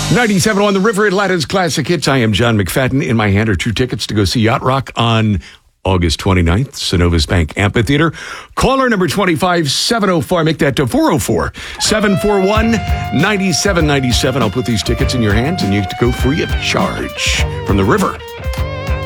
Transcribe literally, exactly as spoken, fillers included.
ninety-seven on the River, Atlanta's classic hits. I am John McFadden. In my hand are two tickets to go see Yacht Rock on August twenty-ninth, Synovus Bank Amphitheater. Caller number twenty-five, seven oh four, make that to four oh four, seven four one, nine seven nine seven. I'll put these tickets in your hands and you get to go free of charge from the River.